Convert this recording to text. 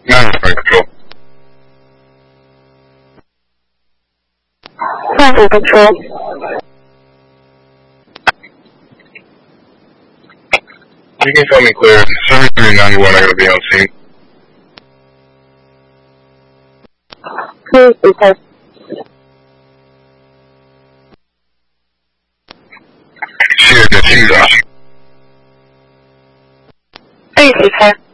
9 control. 5 control. You can tell me clear. 7391, I gotta be on scene. Please request. Share the sheet. Please request.